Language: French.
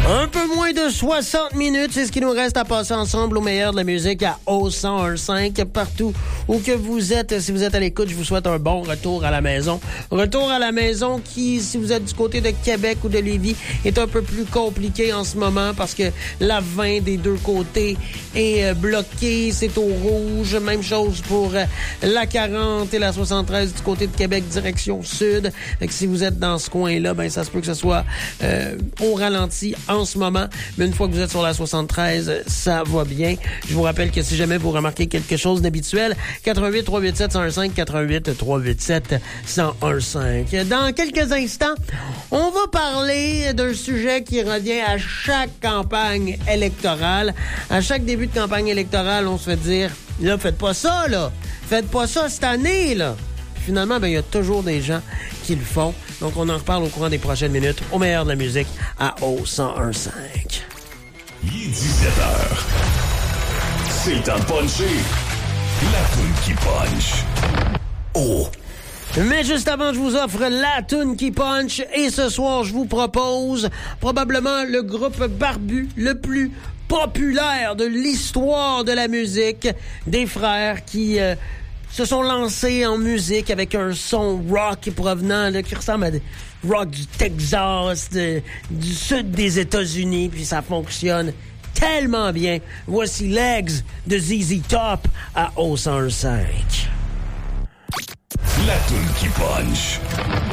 Un peu moins de 60 minutes, c'est ce qui nous reste à passer ensemble au meilleur de la musique à O1015 partout où que vous êtes. Si vous êtes à l'écoute, je vous souhaite un bon retour à la maison. Retour à la maison qui, si vous êtes du côté de Québec ou de Lévis, est un peu plus compliqué en ce moment parce que la 20 des deux côtés est bloquée, c'est au rouge. Même chose pour la 40 et la 73 du côté de Québec, direction sud. Fait que si vous êtes dans ce coin-là, ben ça se peut que ce soit au ralenti en ce moment, mais une fois que vous êtes sur la 73, ça va bien. Je vous rappelle que si jamais vous remarquez quelque chose d'habituel, 88 387 115 88 387 1015. Dans quelques instants, on va parler d'un sujet qui revient à chaque campagne électorale. À chaque début de campagne électorale, on se fait dire, là, faites pas ça, là. Faites pas ça cette année, là. Finalement, ben, il y a toujours des gens qui le font. Donc, on en reparle au courant des prochaines minutes au meilleur de la musique à O1015. Il est 17h. C'est le temps de puncher. La toune qui punch. Oh! Mais juste avant, je vous offre la toune qui punch. Et ce soir, je vous propose probablement le groupe barbu le plus populaire de l'histoire de la musique. Des frères qui... se sont lancés en musique avec un son rock provenant, là, qui ressemble à des rock du Texas, du sud des États-Unis, puis ça fonctionne tellement bien. Voici Legs de ZZ Top à O1015. La toune qui punch.